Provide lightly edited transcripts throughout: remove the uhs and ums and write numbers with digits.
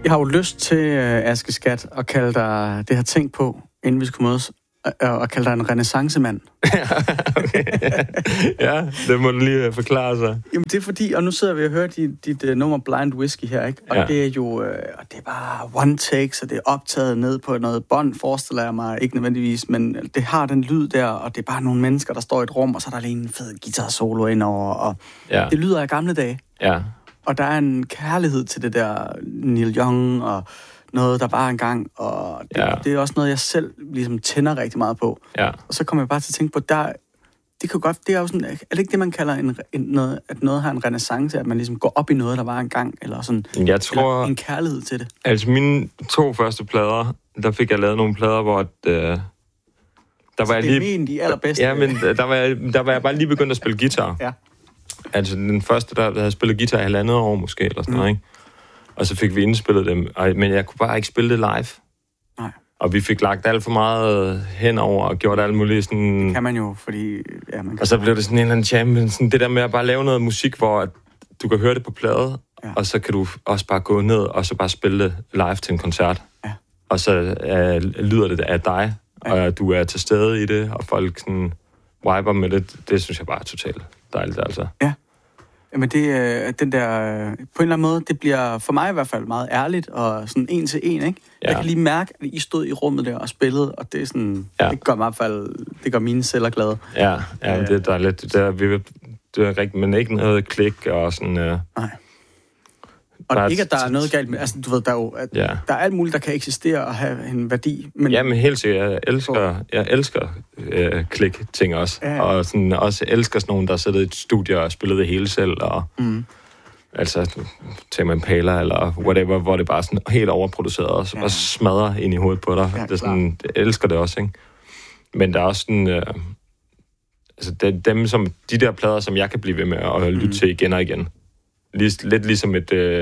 Jeg har jo lyst til, Askeskat, at kalde dig det her ting på, inden vi skulle mødes, og kalde dig en renaissancemand. Okay. Ja, det må du lige forklare sig. Jamen, det er fordi, og nu sidder vi og hører dit nummer Blind Whiskey her, ikke? Og det er jo, det er bare one take, så det er optaget ned på noget bånd, forestiller jeg mig, ikke nødvendigvis, men det har den lyd der, og det er bare nogle mennesker, der står i et rum, og så er der lige en fed guitar-solo indover, og det lyder af gamle dage. Ja. Og der er en kærlighed til det der Neil Young, og noget, der var engang, og det er også noget, jeg selv ligesom tænder rigtig meget på. Ja. Og så kommer jeg bare til at tænke på, det kan godt, det er jo sådan, er det ikke det, man kalder noget, at noget har en renaissance, at man ligesom går op i noget, der var engang, eller sådan, jeg tror, eller en kærlighed til det? Altså mine 2 første plader, der fik jeg lavet nogle plader, hvor der var jeg lige... Det er de allerbedste. Ja, men der var jeg bare lige begyndt at spille guitar. Ja. Altså den første, der havde spillet guitar i 1,5 år måske, eller sådan noget, ikke? Og så fik vi indspillet dem, men jeg kunne bare ikke spille det live. Nej. Og vi fik lagt alt for meget henover og gjort alt muligt sådan... Det kan man jo, fordi... Ja, man kan og så blev det sådan en eller anden jam, sådan det der med at bare lave noget musik, hvor du kan høre det på plade, og så kan du også bare gå ned og så bare spille det live til en koncert. Ja. Og så lyder det af dig, og du er til stede i det, og folk sådan viber med det. Det synes jeg bare er totalt dejligt, altså. Ja. Jamen det, den der, på en eller anden måde, det bliver for mig i hvert fald meget ærligt, og sådan 1 til 1, ikke? Ja. Jeg kan lige mærke, at I stod i rummet der og spillede, og det er sådan, det gør mig i hvert fald, det gør mine celler glade. Ja, det er dejligt. Det er rigtigt, men ikke noget klik og sådan... Nej. Og ikke, at der er noget galt med... Altså, du ved, der er jo... Der er alt muligt, der kan eksistere og have en værdi. Men... Ja, men helt sikkert. Jeg elsker klik-ting også. Ja. Og sådan, også elsker sådan nogen, der sidder i et studie og spiller det hele selv. Og, altså, Tame Impala eller whatever, hvor det bare er sådan helt overproduceret og så bare smadrer ind i hovedet på dig. Ja, det er sådan, jeg elsker det også, ikke? Men der er også sådan... altså, de der plader, som jeg kan blive ved med at lytte til igen og igen. Lidt ligesom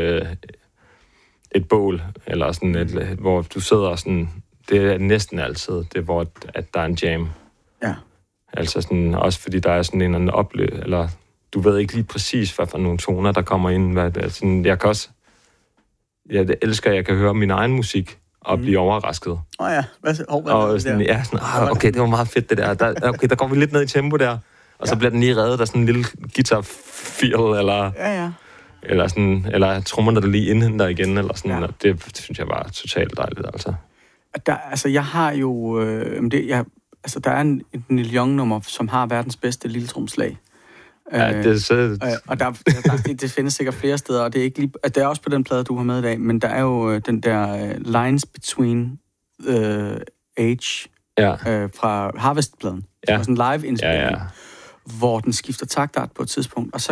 et bål, eller sådan hvor du sidder sådan, det er næsten altid, det er hvor, at der er en jam. Ja. Altså sådan, også fordi der er sådan en eller anden oplevelse, eller du ved ikke lige præcis, hvad for nogle toner, der kommer ind. Sådan, jeg kan også, jeg elsker, at jeg kan høre min egen musik, og blive overrasket. Ja, og sådan, ja, sådan, okay, det var meget fedt det der. Der går vi lidt ned i tempo der, og så bliver den lige reddet af sådan en lille guitar-feel, eller... Ja. Eller trommerne, der lige indhenter igen, eller sådan, og det synes jeg var totalt dejligt, altså. Jeg har jo... der er et Neil Young-nummer, som har verdens bedste lille tromslag. Ja, det er så... Og det findes sikkert flere steder, og det er ikke lige... Det er også på den plade, du har med i dag, men der er jo den der Lines Between Age fra Harvest-pladen, som er sådan en live-indspilning, hvor den skifter taktart på et tidspunkt, og så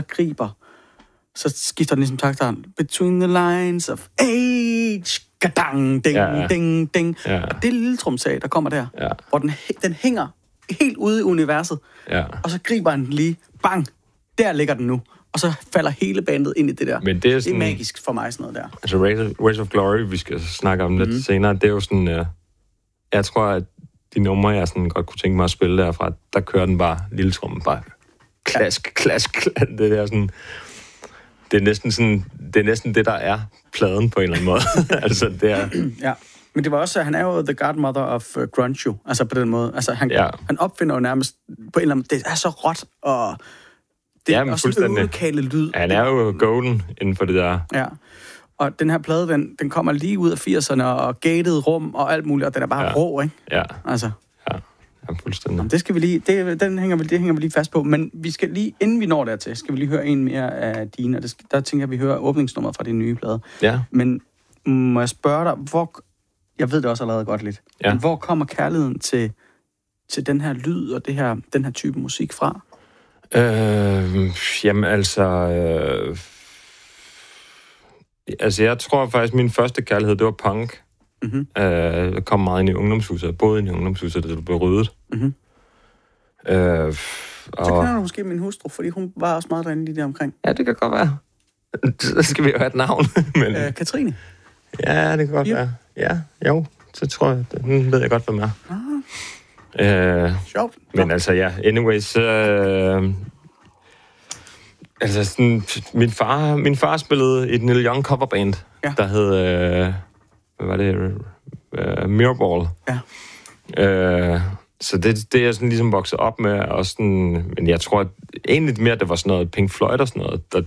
skifter den ligesom taktart. Between the lines of age, gadang, ding, ding, ding. Ja. Og det lille tromsag, der kommer der, hvor den hænger helt ude i universet, og så griber den lige, bang, der ligger den nu. Og så falder hele bandet ind i det der. Men det er magisk for mig, sådan noget der. Altså Race of Glory, vi skal snakke om lidt senere, det er jo sådan... jeg tror, at de numre, jeg sådan godt kunne tænke mig at spille derfra, der kører den bare, lille trommen bare klask. Det der sådan... Det er næsten det, der er pladen på en eller anden måde. Altså, det er... Ja, men det var også, han er jo the godmother of grunge, jo. Altså på den måde. Altså, han opfinder jo nærmest på en eller anden måde. Det er så råt, og det er også en udkale lyd. Han er jo golden inden for det der. Ja, og den her plade, den kommer lige ud af 80'erne, og gated rum og alt muligt, og den er bare rå, ikke? Ja. Altså... Ja, fuldstændig. Jamen, det skal vi lige, det hænger vi lige fast på, men vi skal lige, inden vi når dertil, skal vi lige høre en mere af dine, og der tænker jeg, at vi hører åbningsnummeret fra din nye plade. Ja. Men må jeg spørge dig, jeg ved det også allerede godt lidt, men hvor kommer kærligheden til den her lyd og den her type musik fra? Jamen altså, jeg tror faktisk, min første kærlighed, det var punk. Mm-hmm. Jeg kom meget ind i ungdomshuset, både ind i ungdomshuset, da det blev ryddet. Mm-hmm. Så kender du måske min hustru, fordi hun var også meget derinde lige der omkring. Ja, det kan godt være. Så skal vi jo have et navn. Men... Katrine? Ja, det kan godt være. Ja, jo, så tror jeg, den ved jeg godt, hvem er. Sjovt. Men altså, anyways, Altså, sådan, min far spillede i et Neil Young coverband, der hed, hvad var det? Mirrorball. Ja. Så det er jeg sådan ligesom vokset op med, og sådan, men jeg tror at egentlig mere, det var sådan noget Pink Floyd og sådan noget,